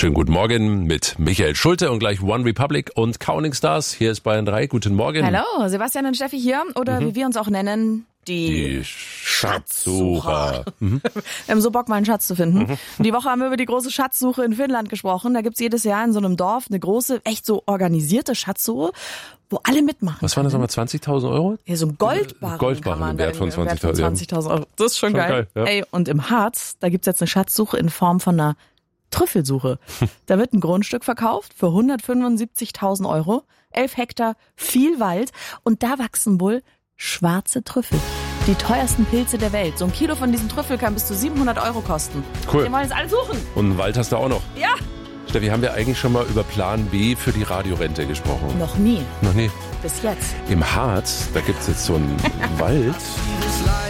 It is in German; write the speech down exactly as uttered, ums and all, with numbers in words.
Schönen guten Morgen mit Michael Schulte und gleich One Republic und Counting Stars. Hier ist Bayern drei. Guten Morgen. Hallo, Sebastian und Steffi hier. Oder mhm. wie wir uns auch nennen, die, die Schatzsucher. Mhm. Wir haben so Bock, mal einen Schatz zu finden. Mhm. Und die Woche haben wir über die große Schatzsuche in Finnland gesprochen. Da gibt's jedes Jahr in so einem Dorf eine große, echt so organisierte Schatzsuche, wo alle mitmachen. Was waren das nochmal, zwanzigtausend Euro? Ja, so ein Goldbarren. Goldbarren im Wert von zwanzigtausend Euro. Das ist schon, schon geil. geil ja. Ey, und im Harz, da gibt's jetzt eine Schatzsuche in Form von einer Trüffelsuche. Da wird ein Grundstück verkauft für hundertfünfundsiebzigtausend Euro, elf Hektar, viel Wald und da wachsen wohl schwarze Trüffel. Die teuersten Pilze der Welt. So ein Kilo von diesem Trüffel kann bis zu siebenhundert Euro kosten. Cool. Wir wollen jetzt alle suchen. Und einen Wald hast du auch noch. Ja. Steffi, haben wir eigentlich schon mal über Plan B für die Radiorente gesprochen? Noch nie. Noch nie. Bis jetzt. Im Harz, da gibt's jetzt so einen Wald.